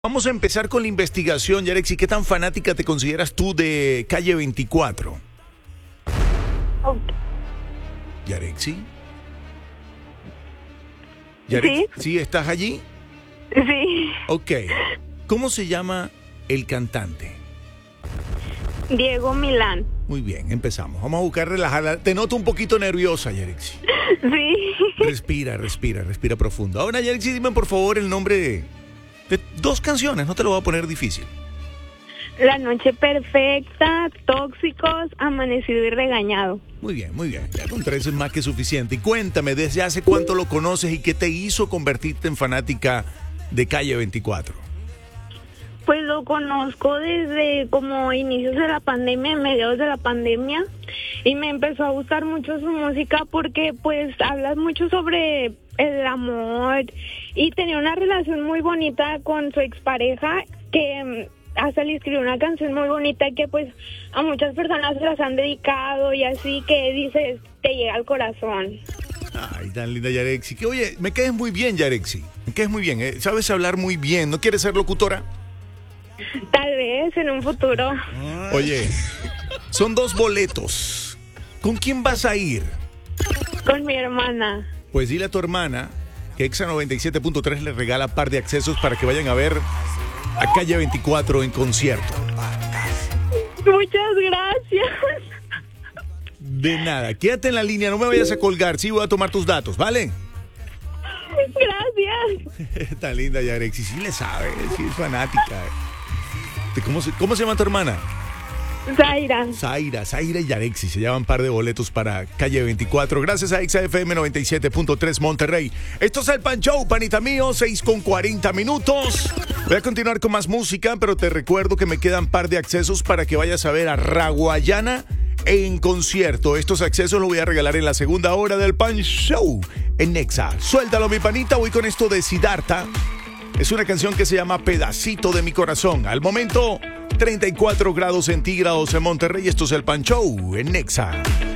Vamos a empezar con la investigación, Yarexi. ¿Qué tan fanática te consideras tú de Calle 24? Ok. ¿Yarexi? Sí. ¿Sí estás allí? Sí, Ok. ¿Cómo se llama el cantante? Diego Milán. Muy bien, empezamos. Vamos a buscar relajarla. Te noto un poquito nerviosa, Yarexi. Sí. Respira profundo. Ahora, Yarexi, dime por favor el nombre de dos canciones. No te lo voy a poner difícil. La noche perfecta, tóxicos, amanecido y regañado. Muy bien, muy bien. Ya con 3 es más que suficiente. Y cuéntame, ¿desde hace cuánto lo conoces y qué te hizo convertirte en fanática de Calle 24? Pues lo conozco desde como inicios de la pandemia, mediados de la pandemia, y me empezó a gustar mucho su música porque pues habla mucho sobre el amor y tenía una relación muy bonita con su expareja que hasta le escribió una canción muy bonita que pues a muchas personas se las han dedicado y así que dices, te llega al corazón. Ay, tan linda Yarexi. Que oye, me caes muy bien, Yarexi. Me caes muy bien. Sabes hablar muy bien. ¿No quieres ser locutora? Tal vez en un futuro. Oye, son 2 boletos. ¿Con quién vas a ir? Con mi hermana. Pues dile a tu hermana que Exa 97.3 le regala par de accesos para que vayan a ver a Calle 24 en concierto. Muchas gracias. De nada, quédate en la línea, no me vayas a colgar. Sí, voy a tomar tus datos, ¿vale? Gracias. Tan linda Yarexi, sí le sabe, sí es fanática. ¿Cómo se llama tu hermana? Zaira y Yarexi se llevan par de boletos para Calle 24. Gracias a XFM 97.3 Monterrey. Esto es el Pan Show, panita mío, 6:40 minutos. Voy a continuar con más música, pero te recuerdo que me quedan par de accesos para que vayas a ver a Raguayana en concierto. Estos accesos los voy a regalar en la segunda hora del Pan Show en Nexa. Suéltalo, mi panita, voy con esto de Siddhartha. Es una canción que se llama Pedacito de mi corazón. Al momento, 34 grados centígrados en Monterrey. Esto es el Pan Show en Nexa.